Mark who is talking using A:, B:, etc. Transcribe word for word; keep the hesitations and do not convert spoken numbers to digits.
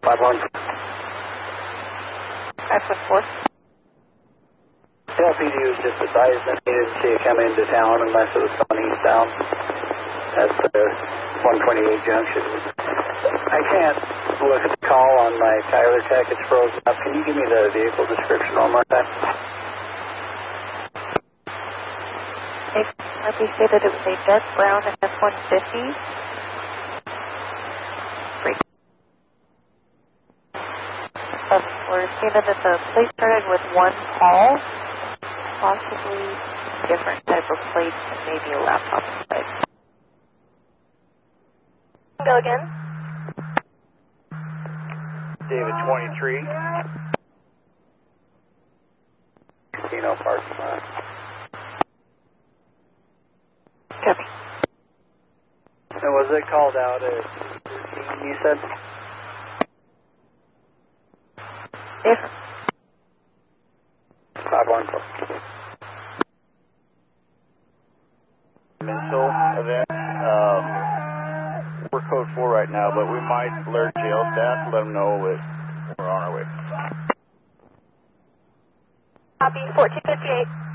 A: five one.
B: five one four.
A: L P D was just advised that they didn't see it come into town unless it was going eastbound at the one twenty-eight junction. I can't look at the call on my Tyler Tech. It's frozen up. Can you give me the vehicle description one more time?
B: Let me say that it was a dark brown F one fifty. Um, we're seeing that the plate started with one call, possibly different type of plate, and maybe a laptop plate.
C: Go again.
A: David twenty-three. Casino parking lot.
B: Copy.
A: And was it called out at thirteen, you said?
B: Different.
A: five one four.
D: Missile event. Um, we're code four right now, but we might alert jail staff to let them know that we're on our way.
C: Copy, fourteen fifty-eight.